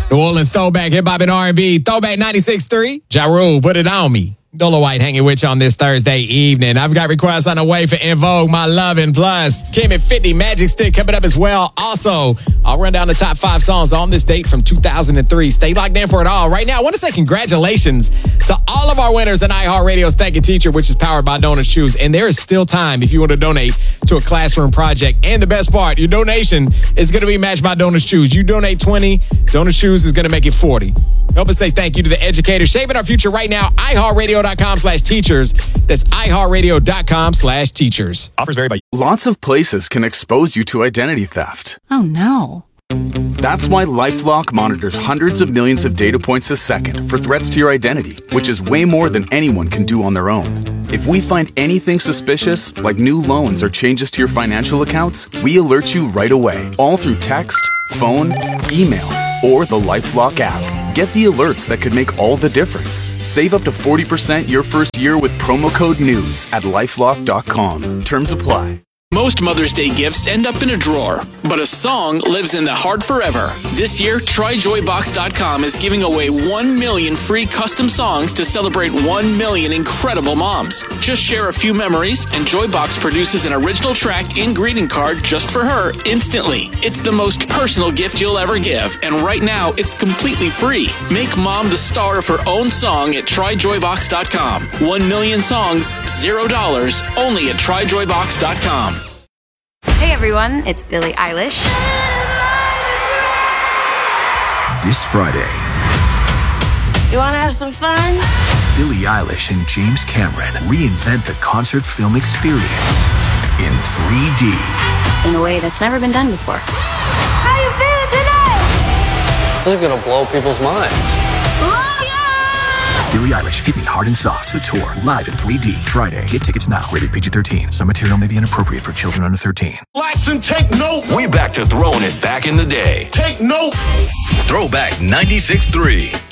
New Orleans throwback, hip-hop and R&B. Throwback 96.3. Ja Rule, put it on me. Dolo White hanging with you on this Thursday evening. I've got requests on the way for En Vogue, My Lovin' Plus. Kim at 50, Magic Stick coming up as well. Also, I'll run down the top 5 songs on this date from 2003. Stay locked in for it all. Right now, I want to say congratulations to all of our winners in iHeartRadio's Thank You Teacher, which is powered by Donuts Shoes. And there is still time if you want to donate to a classroom project. And the best part, your donation is going to be matched by Donuts Shoes. You donate 20, Donuts Shoes is going to make it 40. Help us say thank you to the educators shaping our future right now. iHeartRadio.com/teachers. That's iHeartRadio.com/teachers. Offers vary by. Lots of places can expose you to identity theft. Oh, no. That's why LifeLock monitors hundreds of millions of data points a second for threats to your identity, which is way more than anyone can do on their own. If we find anything suspicious, like new loans or changes to your financial accounts, we alert you right away, all through text, phone, email, or the LifeLock app. Get the alerts that could make all the difference. Save up to 40% your first year with promo code NEWS at LifeLock.com. Terms apply. Most Mother's Day gifts end up in a drawer, but a song lives in the heart forever. This year, TryJoyBox.com is giving away 1 million free custom songs to celebrate 1 million incredible moms. Just share a few memories, and Joybox produces an original track and greeting card just for her instantly. It's the most personal gift you'll ever give, and right now, it's completely free. Make mom the star of her own song at TryJoyBox.com. 1 million songs, $0, only at TryJoyBox.com. Hey everyone, it's Billie Eilish. This Friday, You wanna have some fun? Billie Eilish and James Cameron reinvent the concert film experience in 3D. In a way that's never been done before. How you feeling today? This is gonna blow people's minds. Billie Eilish, Hit Me Hard and Soft, the tour, live in 3D, Friday. Get tickets now, rated PG-13. Some material may be inappropriate for children under 13. Relax and take notes. We're back to throwing it back in the day. Take notes. Throwback 96.3.